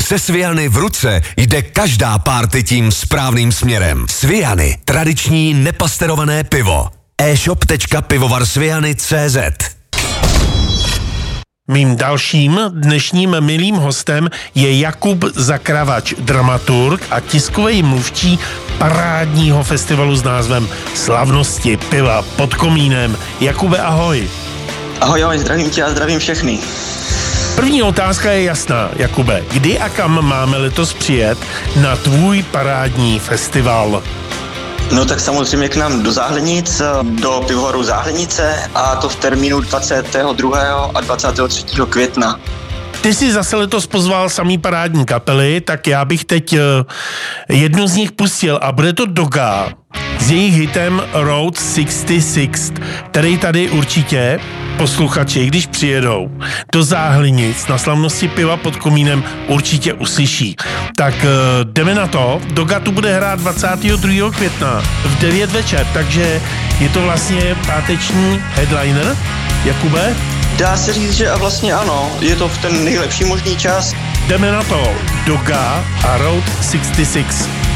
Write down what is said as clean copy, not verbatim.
Se Sviany v ruce jde každá párty tím správným směrem. Sviany, tradiční nepasterované pivo. e-shop.pivovarsviany.cz. Mým dalším dnešním milým hostem je Jakub Zakravač, dramaturg a tiskový mluvčí parádního festivalu s názvem Slavnosti piva pod komínem. Jakube, ahoj. Ahoj, zdravím tě a zdravím všechny. První otázka je jasná, Jakube. Kdy a kam máme letos přijet na tvůj parádní festival? No tak samozřejmě k nám do Záhlenic, do pivovaru Záhlenice, a to v termínu 22. a 23. května. Ty jsi zase letos pozval samý parádní kapely, tak já bych teď jednu z nich pustil a bude to Doga s jejich hitem Road 66, který tady určitě posluchači, když přijedou do Záhlenic na slavnosti piva pod komínem, určitě uslyší. Tak jdeme na to. Doga tu bude hrát 22. května v 9 večer, takže je to vlastně páteční headliner. Jakube? Dá se říct, že a vlastně ano, je to v ten nejlepší možný čas. Jdeme na to. Doga a Road 66.